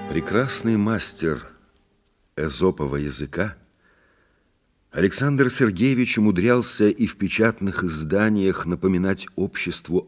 Прекрасный мастер эзопового языка Александр Сергеевич умудрялся и в печатных изданиях напоминать обществу